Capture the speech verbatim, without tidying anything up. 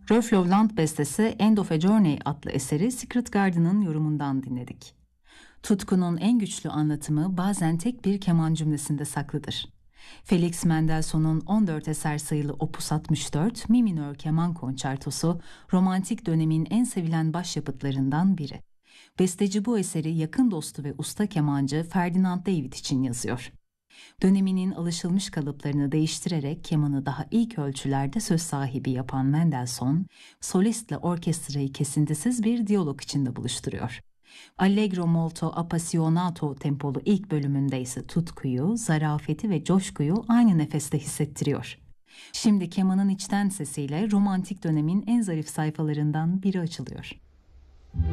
Rolf Lauland bestesi End of a Journey adlı eseri Secret Garden'ın yorumundan dinledik. Tutkunun en güçlü anlatımı bazen tek bir keman cümlesinde saklıdır. Felix Mendelssohn'un on dört eser sayılı Opus altmış dört Mi minör keman konçertosu romantik dönemin en sevilen başyapıtlarından biri. Besteci bu eseri yakın dostu ve usta kemancı Ferdinand David için yazıyor. Döneminin alışılmış kalıplarını değiştirerek kemanı daha ilk ölçülerde söz sahibi yapan Mendelssohn, solistle orkestrayı kesintisiz bir diyalog içinde buluşturuyor. Allegro molto appassionato tempolu ilk bölümünde ise tutkuyu, zarafeti ve coşkuyu aynı nefeste hissettiriyor. Şimdi kemanın içten sesiyle romantik dönemin en zarif sayfalarından biri açılıyor.